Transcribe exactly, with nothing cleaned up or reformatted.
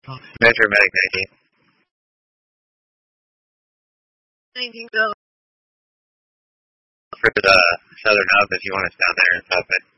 Metro Medic nineteen. nineteen, so. For the Southern Hub, if you want us down there and stuff, but